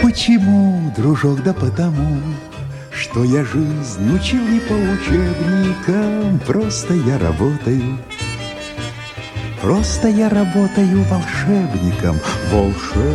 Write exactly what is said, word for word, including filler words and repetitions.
Почему, дружок, да потому, что я жизнь учил не по учебникам, просто я работаю. Просто я работаю волшебником, волшебником.